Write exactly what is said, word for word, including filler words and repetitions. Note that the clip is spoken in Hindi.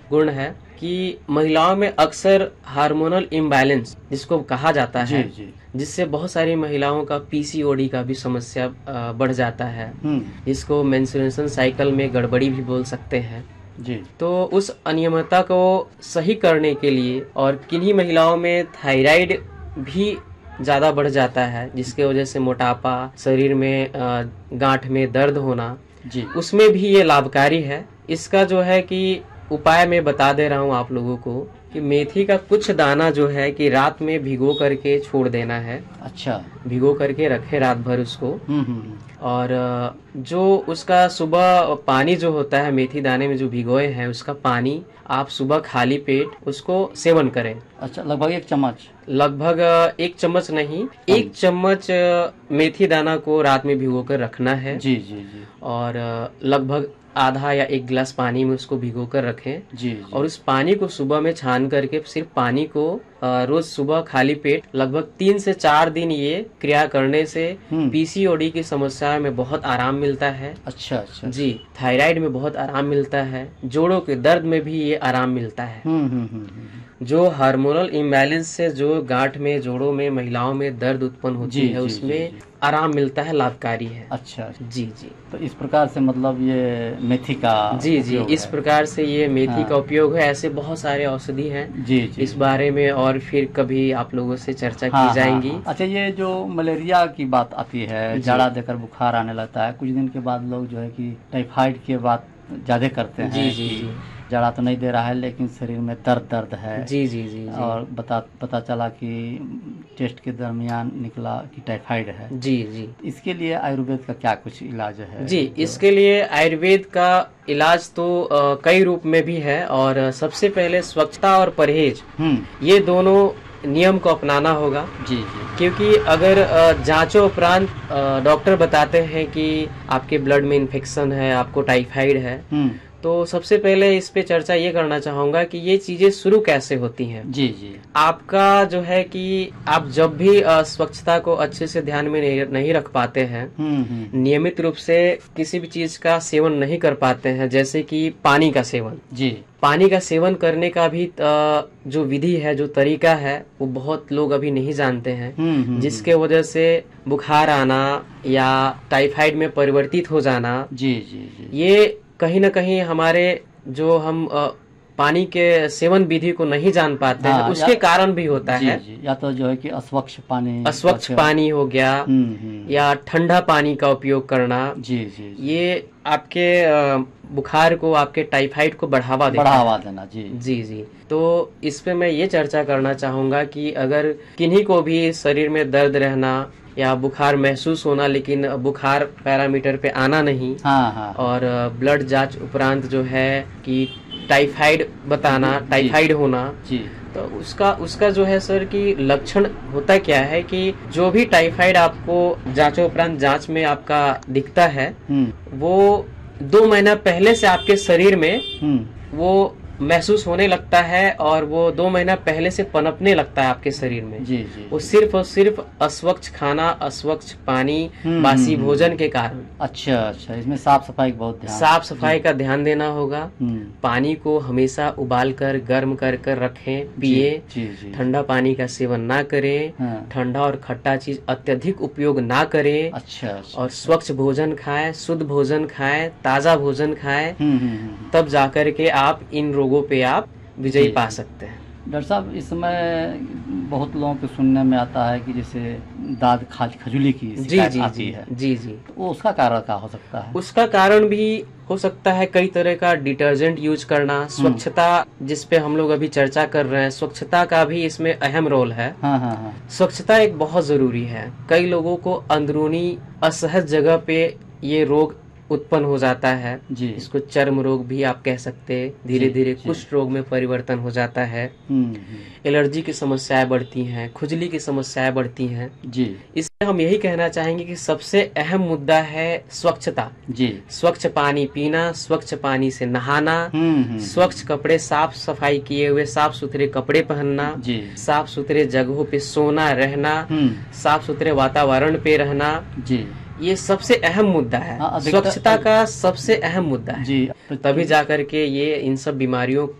गुण है कि महिलाओं में अक्सर हार्मोनल इम्बैलेंस जिसको कहा जाता है, जी, जी। जिससे बहुत सारी महिलाओं का पीसीओडी का भी समस्या अ, बढ़ जाता है, जिसको मेंस्ट्रुएशन साइकिल में गड़बड़ी भी बोल सकते हैं। जी। तो उस अनियमितता को सही करने के लिए, और किन्हीं महिलाओं में थायराइड भी ज़्यादा बढ़ जाता है, जिसके वजह से मोटापा, शरीर में अ, गांठ में दर्द होना, जी। उसमें भी ये लाभकारी है। इसका जो है कि उपाय मैं बता दे रहा हूँ आप लोगों को कि मेथी का कुछ दाना जो है कि रात में भिगो करके छोड़ देना है। अच्छा। भिगो करके रखे रात भर उसको। हम्म हम्म और अ, जो उसका सुबह पानी जो होता है मेथी दाने में जो भिगोए हैं, उसका पानी आप सुबह खाली पेट उसको सेवन करें। अच्छा, लगभग एक चम्मच? लगभग अ, एक चम्मच नहीं, एक चम्मच अ, मेथी दाना को रात में भिगो कर रखना है। जी जी जी। और अ, लगभग आधा या एक गिलास पानी में उसको भिगो कर रखें। जी, जी। और उस पानी को सुबह में छान करके सिर्फ पानी को अ, रोज सुबह खाली पेट लगभग तीन से चार दिन ये क्रिया करने से पीसीओडी की समस्या में बहुत आराम मिलता है। अच्छा अच्छा। जी, थायराइड में बहुत आराम मिलता है, जोड़ों के दर्द में भी ये आराम मिलता है। हम्म हम्म हम्म। जो हार्मोनल इम्बैलेंस से जो गांठ में, जोड़ों में, महिलाओं में दर्द उत्पन्न होती जी, है, जी, उसमें जी, जी। आराम मिलता है, लाभकारी है। अच्छा जी जी। तो इस प्रकार से मतलब ये मेथी का जी जी, इस है। प्रकार से ये मेथी हाँ। का उपयोग है। ऐसे बहुत सारे औषधि हैं। जी जी। इस बारे में और फिर कभी आप लोगों से चर्चा हाँ, की जाएंगी। हाँ, हाँ। अच्छा, ये जो मलेरिया की बात आती है, जाड़ा देकर बुखार आने लगता है, कुछ दिन के बाद लोग जो है कि टाइफाइड की बात ज्यादा करते हैं। जी जी कि जी। जाड़ा तो नहीं दे रहा है लेकिन शरीर में दर्द दर्द है। जी जी जी जी। और बता पता चला कि टेस्ट के दरमियान निकला कि टाइफाइड है। जी जी। इसके लिए आयुर्वेद का क्या कुछ इलाज है? जी, इसके लिए आयुर्वेद का इलाज तो अ, कई रूप में भी है। और सबसे पहले स्वच्छता और परहेज, ये दोनों नियम को अपनाना होगा। जी जी। क्योंकि अगर अ, जांचों उपरांत अ, डॉक्टर बताते हैं कि आपके ब्लड में इन्फेक्शन है, आपको टाइफाइड है, तो सबसे पहले इस पे चर्चा ये करना चाहूंगा कि ये चीजें शुरू कैसे होती हैं। जी जी। आपका जो है कि आप जब भी अ, स्वच्छता को अच्छे से ध्यान में नहीं, नहीं रख पाते हैं, नियमित रूप से किसी भी चीज का सेवन नहीं कर पाते हैं, जैसे कि पानी का सेवन। जी। पानी का सेवन करने का भी अ, जो विधि है, जो तरीका है, वो बहुत लोग अभी नहीं जानते हैं, जिसके वजह से बुखार आना या टाइफाइड में परिवर्तित हो जाना। जी जी जी। ये कहीं न कहीं हमारे जो हम अ, पानी के सेवन विधि को नहीं जान पाते हाँ, हैं, उसके कारण भी होता जी, है। जी, या तो जो है कि अस्वच्छ पानी अस्वच्छ पानी हो गया, या ठंडा पानी का उपयोग करना। जी जी, जी। ये आपके अ, बुखार को, आपके टाइफाइड को बढ़ावा देता बढ़ावा है। देना। जी जी जी। तो इस पे मैं ये चर्चा करना चाहूंगा कि अगर किन्हीं को भी शरीर में दर्द रहना या बुखार महसूस होना, लेकिन बुखार पैरामीटर पे आना नहीं, हाँ, हाँ, और ब्लड जांच उपरांत जो है कि टाइफाइड बताना, टाइफाइड होना, जी, तो उसका उसका जो है सर कि लक्षण होता क्या है कि जो भी टाइफाइड आपको जांचों उपरांत जांच में आपका दिखता है, वो दो महीना पहले से आपके शरीर में वो महसूस होने लगता है, और वो दो महीना पहले से पनपने लगता है आपके शरीर में। जी जी। वो सिर्फ और सिर्फ अस्वच्छ खाना, अस्वच्छ पानी, बासी भोजन के कारण। अच्छा अच्छा, इसमें साफ सफाई बहुत ध्यान साफ सफाई का ध्यान देना होगा। पानी को हमेशा उबाल कर गर्म कर कर रखें, पिए। ठंडा पानी का सेवन ना करें। हाँ। ठंडा और खट्टा चीज अत्यधिक उपयोग ना करें। अच्छा, अच्छा। और स्वच्छ भोजन खाएं, शुद्ध भोजन खाएं, ताजा भोजन खाएं, तब जाकर के आप इन रोगों पे आप विजयी पा सकते हैं। डॉक्टर साहब, इस समय बहुत लोगों के सुनने में आता है कि जैसे दाद खाज खजुली की शिकायत आती है। जी जी। तो उसका कारण क्या हो सकता है? उसका कारण भी हो सकता है कई तरह का डिटर्जेंट यूज करना, स्वच्छता जिस पे हम लोग अभी चर्चा कर रहे हैं, स्वच्छता का भी इसमें अहम रोल है। हाँ हाँ हाँ। स्वच्छता एक बहुत जरूरी है। कई लोगों को अंदरूनी असहज जगह पे ये रोग उत्पन्न हो जाता है। जी। इसको चर्म रोग भी आप कह सकते हैं। धीरे धीरे कुष्ठ रोग में परिवर्तन हो जाता है। एलर्जी की समस्याएं बढ़ती हैं, खुजली की समस्याएं बढ़ती हैं। जी। इसलिए हम यही कहना चाहेंगे कि सबसे अहम मुद्दा है स्वच्छता। जी। स्वच्छ पानी पीना, स्वच्छ पानी से नहाना, स्वच्छ कपड़े, साफ सफाई किए हुए साफ सुथरे कपड़े पहनना, जी। साफ सुथरे जगहों पे सोना, रहना, साफ सुथरे वातावरण पे रहना। जी। ये सबसे अहम मुद्दा है। स्वच्छता का सबसे अहम मुद्दा है। जी। तभी जाकर के ये इन सब बीमारियों